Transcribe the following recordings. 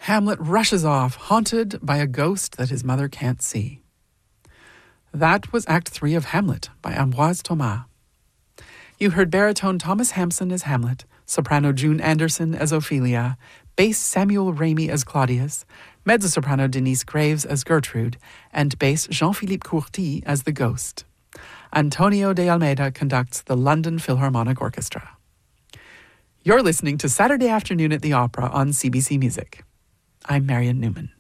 Hamlet rushes off, haunted by a ghost that his mother can't see. That was Act 3 of Hamlet by Ambroise Thomas. You heard baritone Thomas Hampson as Hamlet, soprano June Anderson as Ophelia, bass Samuel Ramey as Claudius, mezzo-soprano Denise Graves as Gertrude, and bass Jean-Philippe Courty as the Ghost. Antonio de Almeida conducts the London Philharmonic Orchestra. You're listening to Saturday Afternoon at the Opera on CBC Music. I'm Marian Newman.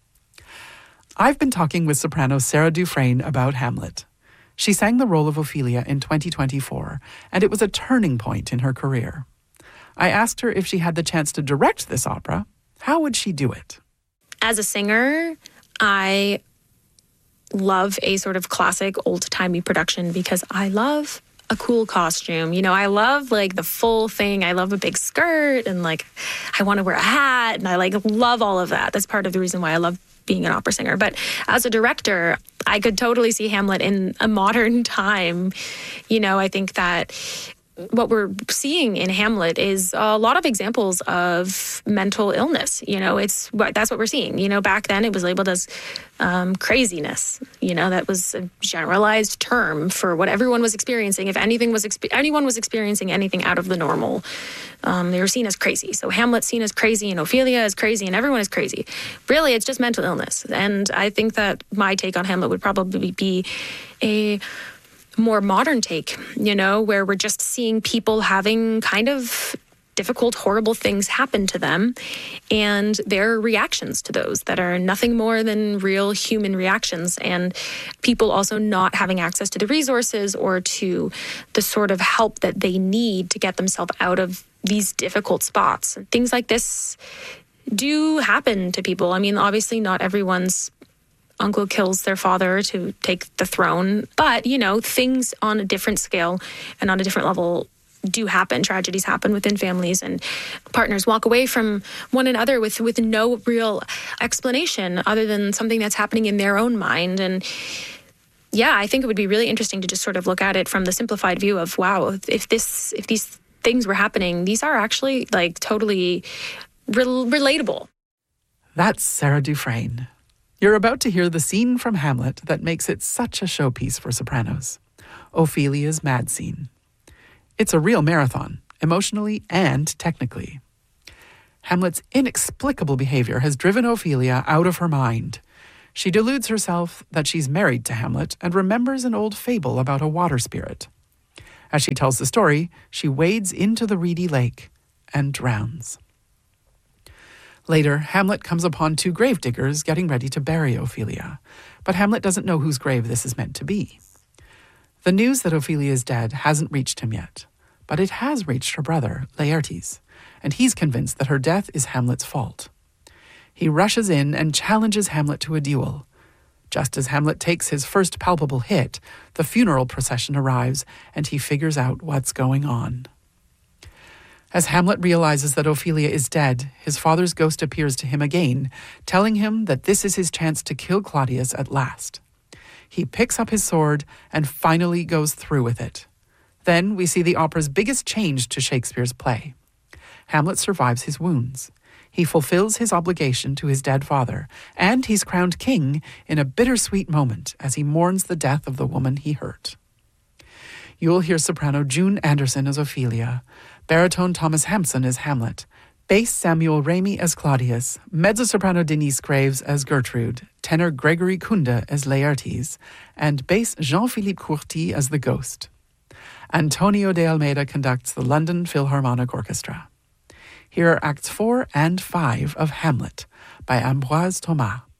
I've been talking with soprano Sarah Dufresne about Hamlet. She sang the role of Ophelia in 2024, and it was a turning point in her career. I asked her if she had the chance to direct this opera, how would she do it? As a singer, I love a sort of classic old-timey production because I love a cool costume. You know, I love like the full thing. I love a big skirt and like I want to wear a hat and I like love all of that. That's part of the reason why I love being an opera singer. But as a director, I could totally see Hamlet in a modern time. You know, I think that what we're seeing in Hamlet is a lot of examples of mental illness. You know, that's what we're seeing. You know, back then it was labeled as craziness. You know, that was a generalized term for what everyone was experiencing. If anyone was experiencing anything out of the normal, they were seen as crazy. So Hamlet's seen as crazy and Ophelia is crazy and everyone is crazy. Really, it's just mental illness. And I think that my take on Hamlet would probably be a more modern take, you know, where we're just seeing people having kind of difficult, horrible things happen to them and their reactions to those that are nothing more than real human reactions, and people also not having access to the resources or to the sort of help that they need to get themselves out of these difficult spots. Things like this do happen to people. I mean, obviously not everyone's uncle kills their father to take the throne. But, you know, things on a different scale and on a different level do happen. Tragedies happen within families and partners walk away from one another with no real explanation other than something that's happening in their own mind. And yeah, I think it would be really interesting to just sort of look at it from the simplified view of, wow, if these things were happening, these are actually like totally relatable. That's Sarah Dufresne. You're about to hear the scene from Hamlet that makes it such a showpiece for sopranos, Ophelia's mad scene. It's a real marathon, emotionally and technically. Hamlet's inexplicable behavior has driven Ophelia out of her mind. She deludes herself that she's married to Hamlet and remembers an old fable about a water spirit. As she tells the story, she wades into the reedy lake and drowns. Later, Hamlet comes upon two gravediggers getting ready to bury Ophelia, but Hamlet doesn't know whose grave this is meant to be. The news that Ophelia is dead hasn't reached him yet, but it has reached her brother, Laertes, and he's convinced that her death is Hamlet's fault. He rushes in and challenges Hamlet to a duel. Just as Hamlet takes his first palpable hit, the funeral procession arrives, and he figures out what's going on. As Hamlet realizes that Ophelia is dead, his father's ghost appears to him again, telling him that this is his chance to kill Claudius at last. He picks up his sword and finally goes through with it. Then we see the opera's biggest change to Shakespeare's play. Hamlet survives his wounds. He fulfills his obligation to his dead father, and he's crowned king in a bittersweet moment as he mourns the death of the woman he hurt. You'll hear soprano June Anderson as Ophelia, baritone Thomas Hampson as Hamlet, bass Samuel Ramey as Claudius, mezzo-soprano Denise Graves as Gertrude, tenor Gregory Kunda as Laertes, and bass Jean-Philippe Courty as the Ghost. Antonio de Almeida conducts the London Philharmonic Orchestra. Here are Acts 4 and 5 of Hamlet by Ambroise Thomas.